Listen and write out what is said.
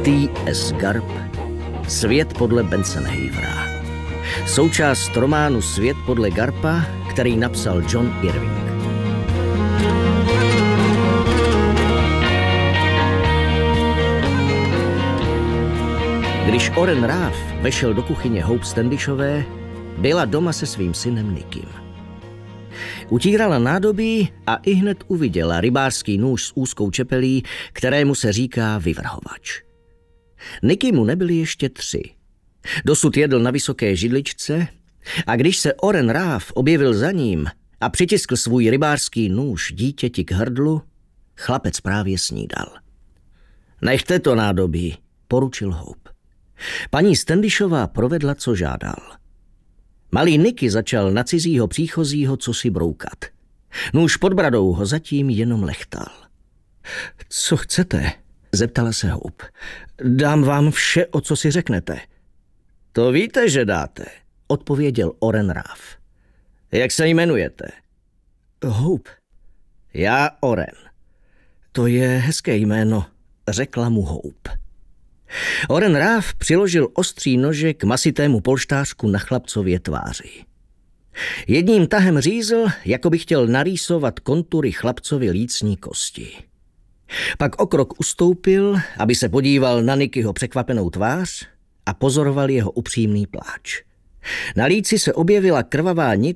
T.S. Garp, Svět podle Bensenhavera. Součást románu Svět podle Garpa, který napsal John Irving. Když Oren Ráv vešel do kuchyně Hope Standishové, byla doma se svým synem Nickym. Utírala nádobí a ihned uviděla rybářský nůž s úzkou čepelí, kterému se říká vyvrhovač. Nickymu nebyli ještě 3. Dosud jedl na vysoké židličce a když se Oren Ráv objevil za ním a přitiskl svůj rybářský nůž dítěti k hrdlu, chlapec právě snídal. Nechte to nádobí, poručil Hope. Paní Standishová provedla, co žádal. Malý Nicky začal na cizího příchozího cosi broukat. Nůž pod bradou ho zatím jenom lechtal. Co chcete? Zeptala se Hope. Dám vám vše, o co si řeknete. To víte, že dáte, odpověděl Oren Ráv. Jak se jmenujete? Hope. Já Oren. To je hezké jméno, řekla mu Hope. Oren Ráv přiložil ostří nože k masitému polštářku na chlapcově tváři. Jedním tahem řízl, jako by chtěl narýsovat kontury chlapcovi lícní kosti. Pak o krok ustoupil, aby se podíval na Nickyho překvapenou tvář a pozoroval jeho upřímný pláč. Na líci se objevila krvavá nit